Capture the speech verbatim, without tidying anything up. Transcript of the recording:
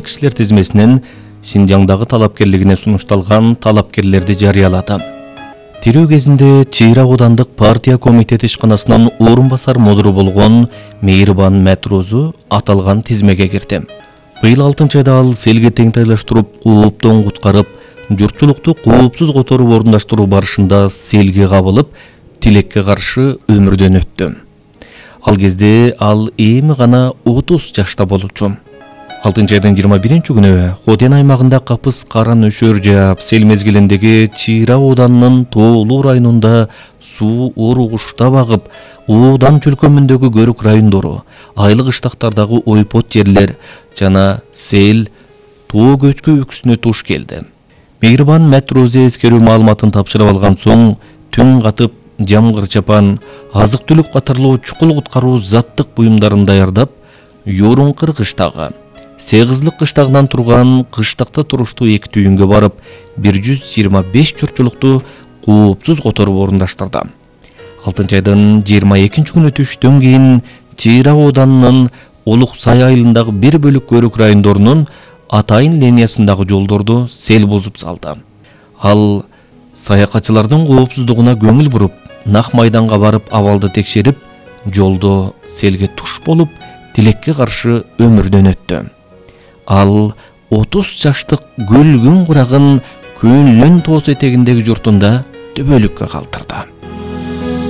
кишилер тизмесинен Шинжаңдагы талапкерлигине сунушталган талапкерлерди жарыялады. Тирүү кезинде Чыйра аудандык партия комитети ишканасынын орун басар модуру болгон Мейирбан Мәтрозу аталган тизмеге кирди. Быйыл алтынчы айда ал селге теңтайлаштырып, кооптон куткарып, журтчулукту коопсуз которуп орундаштыруу барышында селге кабылып, тилекке каршы өмүрдөн өттү. Ал кезде ал эми гана отуз жашта болчу. алтынчы айдын жыйырма биринчи күнү Хотен аймагында капыс кара нөшөр жаап, сел мезгилиндеги Чыйра ауданынын Тоолуу районунда суу оругуштап агып, Оодан чөлкөмүндөгү көрүк райондору, айлык ыштактардагы ойпот жерлер жана сел тоо көчкү үкүсүнө туш келди. Мейирбан Мәтрөзе эскерүү маалыматын тапшырып алган соң, түн катып, жамгыр чапан, азык түлүк катарлуу чукул куткаруу заттык буюмдарын даярдап, Yorunкыр кыштагы Сегизлик кыштагынан турган кыштакта туруштуу эки түйүнгө барып, бир жүз жыйырма беш журтчулукту коопсуз которуп орундаштырды. алтынчы айдын жыйырма экинчи күнү түштөн кийин Чыйра ауданынын Улук Сай айылындагы бир бөлүк көрүк райондорунун атайын линиясындагы жолдорду сел бузуп салды. Ал саякатчылардын коопсуздугуна көңүл буруп, нак майданга барып абалды текшерип, жолдо селге туш болуп, тилекке каршы өмүрдөн өттү. Ал отуз жаштык көлгүн курагын Көнлөн тоосу этегиндеги журтунда төбөлүккө калтырды.